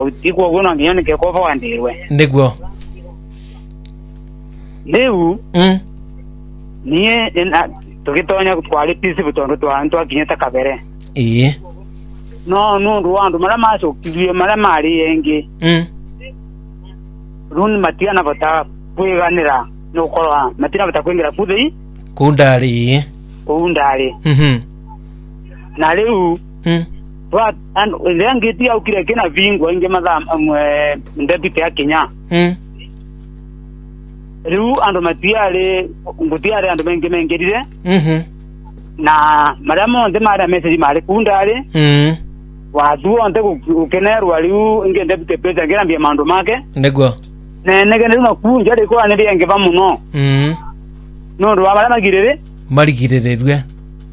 utiko gono ngiyone ke ko wandirwe Niguo. Leu niye tugitonya kwali pisi butondo twantu akinyeta kabere no ruandu mara maso kiye mara mari yenge run matiana bata kweganira no kola matiana bata kwingira kudei kundari na leu but and lengeti au kile kina vingo nge madam ndebite ya Kenya Riu ando matiare ngutiare ando mengerire na maramo nde mara message mare kundare watu onte ukenerwa riu ngende butepeza ngirambia mando make Nego nege no kunja de ko aneli ngeva muno no ndo abara magirererwe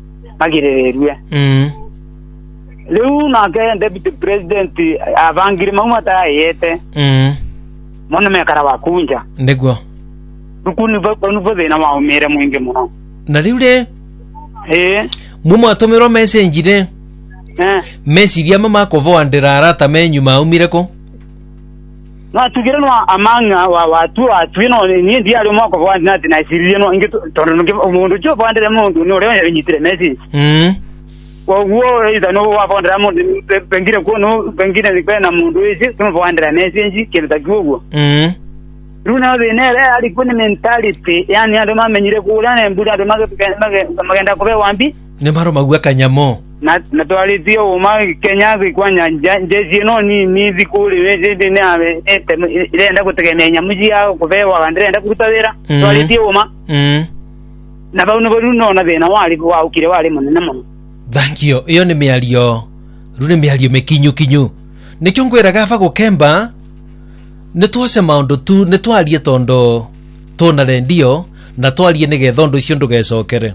riu na ke deputy president avangiri mamata yete mono mekara wakunja Nego Rukuni vode na maumere mwingi muno. Na riure mumo atomero message message ya mama ko voandera arata menyu maumire ko na tugire no amanga wa watu atwino ni ndi ali mo ko voandina na siriye no ngito tono umuntu cyo voandere mundu no rero nyitire message wo ida no wa voandera mundu pengine ko no pengine nikena mundu isi no voandera message kile gwo Runa venere ali kuni mentality yani ando mamenyire kulana mbura ando magenda kobe wambi ne maro magwa kanyamo na twalitio uma Kenya kwanya jeje no ni zikuri weje ne ave enda kutegemenya muji yao kobewa bandenda kutawera twalitio uma na bauno no na bena wali kwa ukire wali munene muno thank you iyo ni miario rune miario mekinyu nikyo ngwira gafa gukemba netwose maundu tu netwarie tondo tona rendio na twarie nigetha ndu cio ndugecokere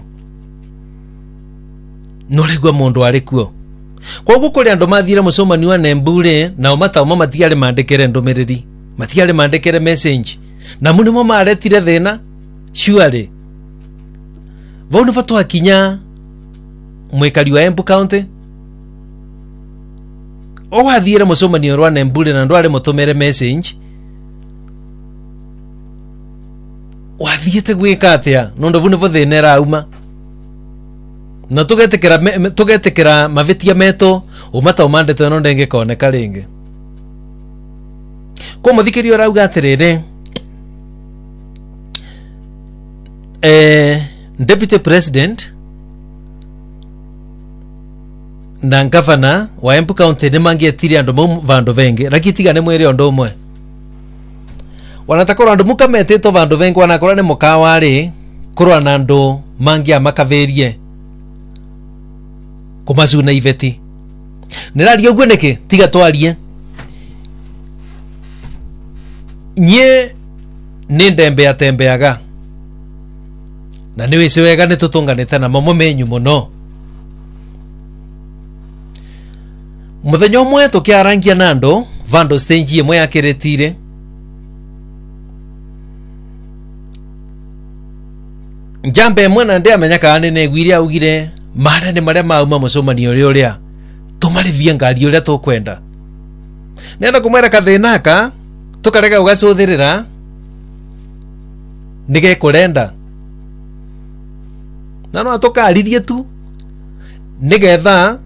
noregwa mundu ari kuo koguo kuri andu mathire mucomani wa Nembure na omatauma matiare mandikere ndumiriri matiare mandikere message na munimo maretire thina surely vonu fatwa kinya mwekari wa Embu County o wathire mucomani wa Nembure na ndware mutumere message wathiete gwika atia nondo vune vo thinera uma na tugetekera mavetia meto umata umandete no ndenge koneka ringi ko muthikirio rauga atiriri deputy president na governor wa Embu County ni mangietiria andu vandu vengi rakitiga ni mwiri ondu umwe wanataka andu mukametito vandu vengi wanakora ni mukawari kurwa na andu mangia makaverie kumacuna iveti niraria uguo niki tiga twarie nye ni ndembe atembeaga na ni wisi wega ni tutunganite na mamo menyu muno muthenya umwe tukiarangia na andu vando stage imwe yakiretire njambe mwana ndi amenya kana ne gwire augire mara ne maria mauma mucomani uria tumarivie ngari uria tukwenda nenda kumwera kathinaka tukarega ugacuthirira nige kurenda nano tukaririe tu nigetha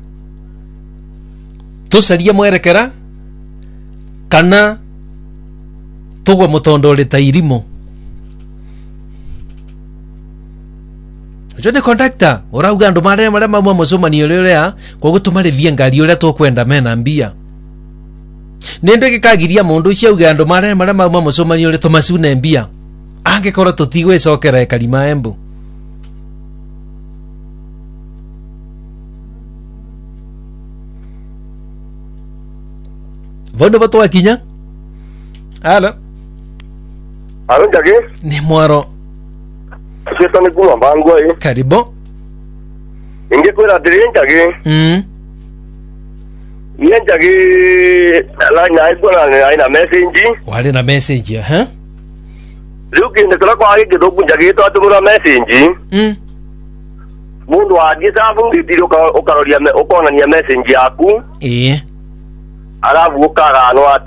tucarie mwerekera kana tugwe mutondo ri ta irimo jone conductor urauga andu maria mauma mucomani uria koguo tumarivie ngari uria tukwenda mena mbia nendo gikagiria mundu ucio auga andu maria mauma mucomani uria tumacune mbia angekora tutigwicokera Kalima Embu vondo vatwa kinya alo njagi ni mwaro Sita ni kuma bango karibo inge kwera dire njagi njagi la nyai kwera na message wale na message Luki ndikora kwa hiki kidogo njagi to atumura message mundu agisa fungi tiro ukaroria ukona ni message yaku arabu ukaga no